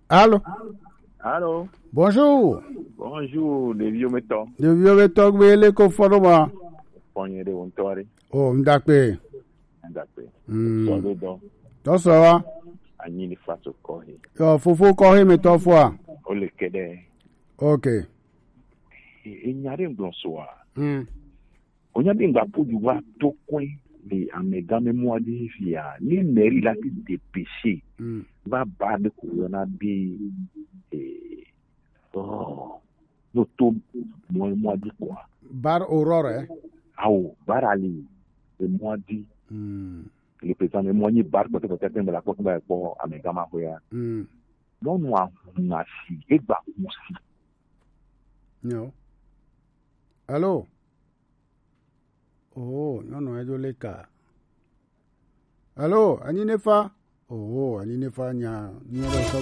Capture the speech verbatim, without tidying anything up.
Allô? Allô? Bonjour. Bonjour, le vieux métaux. Le vieux métaux, oui, les conformes. Pogné de Ontori. Oh, m'dakpe. Ndakpe. Hmm. Solo do. Tó ça va? Ani ni faso kohi. Yo, fofo kohi métaux fois. Ole kede. Ok. E nyare mblonsoa. Hmm. Onyabe ngba poju wa to kwen de amegame mwadi fia. Ni meri la ti dépêché. Hmm. Va ba de corona bi eh oh. No to mo mwadi kwa. Bar Aurore, eh? Aou, barali. E mwadi. Hmm. Le président me moigné bar côté côté de la côte ba ko amegama ko ya. Hmm. Non noa na si e ba usi. No. Allô? Oh, non, non, ejo leka. Allô, ani nefa? Oh, ani nefa nya. Nyoro